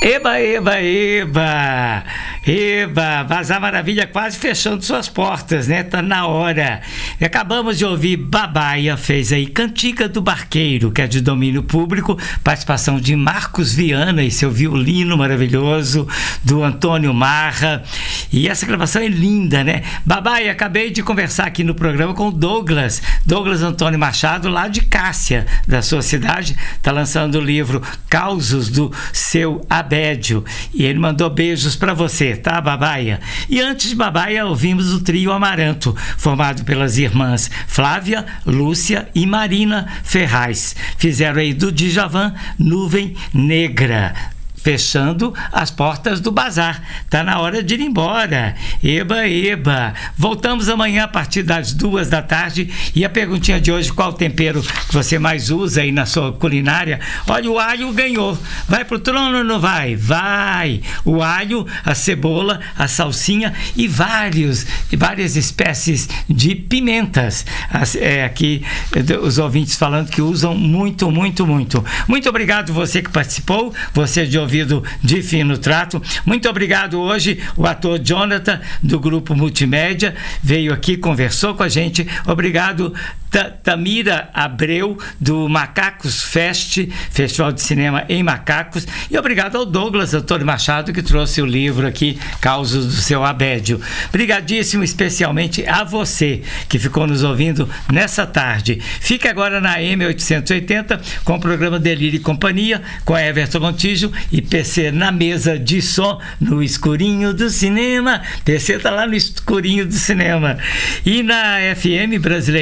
Eba, eba, eba! Eba! Bazar Maravilha quase fechando suas portas, né? Tá na hora. E acabamos de ouvir Babaia, fez aí Cantiga do Barqueiro, que é de domínio público, participação de Marcos Viana e seu violino maravilhoso, do Antônio Marra. E essa gravação é linda, né? Babaia, acabei de conversar aqui no programa com o Douglas Antônio Machado, lá de Cássia, da sua cidade. Tá lançando o livro Causos do Seu Abédio. E ele mandou beijos para você, tá, Babaia? E antes de Babaia, ouvimos o trio Amaranto, formado pelas irmãs Flávia, Lúcia e Marina Ferraz. Fizeram aí do Djavan Nuvem Negra, fechando as portas do bazar. Tá na hora de ir embora. Eba, eba. Voltamos amanhã a partir das 14h. E a perguntinha de hoje: qual o tempero que você mais usa aí na sua culinária? Olha, o alho ganhou. Vai pro trono ou não vai? Vai. O alho, a cebola, a salsinha e várias espécies de pimentas. Aqui os ouvintes falando que usam muito, muito, muito. Muito obrigado você que participou, você de ouvido de fino trato. Muito obrigado hoje, o ator Jonathan, do Grupo Multimédia, veio aqui, conversou com a gente. Obrigado, Tamira Abreu, do Macacos Fest, Festival de Cinema em Macacos. E obrigado ao Douglas Antônio Machado, que trouxe o livro aqui, Causos do Seu Abédio. Obrigadíssimo especialmente a você que ficou nos ouvindo nessa tarde. Fique agora na M880 com o programa Delírio e Companhia, com Everton Montijo e PC na mesa de som, no escurinho do cinema. PC tá lá no escurinho do cinema. E na FM Brasileira